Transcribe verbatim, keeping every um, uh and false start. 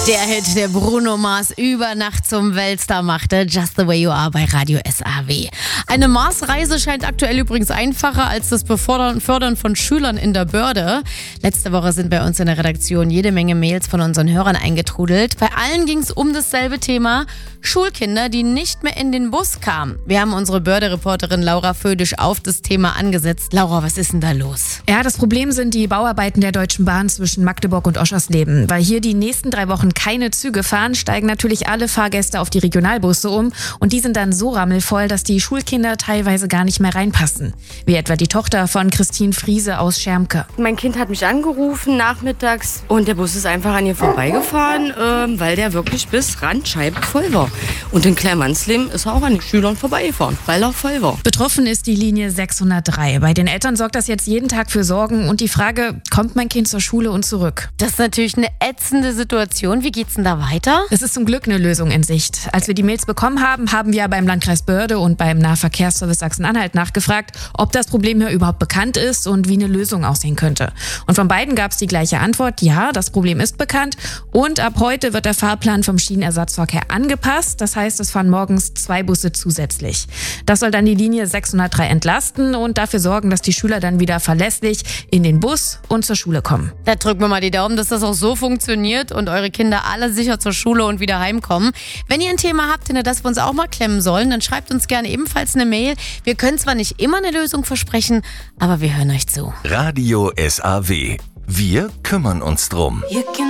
Der Hit, der Bruno Mars über Nacht zum Weltstar machte, Just the Way You Are bei Radio S A W. Eine Mars-Reise scheint aktuell übrigens einfacher als das Befördern Fördern von Schülern in der Börde. Letzte Woche sind bei uns in der Redaktion jede Menge Mails von unseren Hörern eingetrudelt. Bei allen ging es um dasselbe Thema: Schulkinder, die nicht mehr in den Bus kamen. Wir haben unsere Börde-Reporterin Laura Födisch auf das Thema angesetzt. Laura, was ist denn da los? Ja, das Problem sind die Bauarbeiten der Deutschen Bahn zwischen Magdeburg und Oschersleben. Weil hier die nächsten drei Wochen keine Züge fahren, steigen natürlich alle Fahrgäste auf die Regionalbusse um. Und die sind dann so rammelvoll, dass die Schulkinder teilweise gar nicht mehr reinpassen. Wie etwa die Tochter von Christine Friese aus Schermke. Mein Kind hat mich angerufen nachmittags und der Bus ist einfach an ihr vorbeigefahren, äh, weil der wirklich bis Randscheibe voll war. Und in Kleinmannsleben ist er auch an den Schülern vorbeigefahren, weil er voll war. Betroffen ist die Linie sechshundertdrei. Bei den Eltern sorgt das jetzt jeden Tag für Sorgen und die Frage, kommt mein Kind zur Schule und zurück? Das ist natürlich eine ätzende Situation. Wie geht's denn da weiter? Es ist zum Glück eine Lösung in Sicht. Als wir die Mails bekommen haben, haben wir beim Landkreis Börde und beim Nahverkehrsservice Sachsen-Anhalt nachgefragt, ob das Problem hier überhaupt bekannt ist und wie eine Lösung aussehen könnte. Und von beiden gab es die gleiche Antwort: Ja, das Problem ist bekannt und ab heute wird der Fahrplan vom Schienenersatzverkehr angepasst. Das heißt, es fahren morgens zwei Busse zusätzlich. Das soll dann die Linie sechshundertdrei entlasten und dafür sorgen, dass die Schüler dann wieder verlässlich in den Bus und zur Schule kommen. Da drücken wir mal die Daumen, dass das auch so funktioniert und eure Kinder alle sicher zur Schule und wieder heimkommen. Wenn ihr ein Thema habt, hinter das wir uns auch mal klemmen sollen, dann schreibt uns gerne ebenfalls eine Mail. Wir können zwar nicht immer eine Lösung versprechen, aber wir hören euch zu. Radio S A W. Wir kümmern uns drum.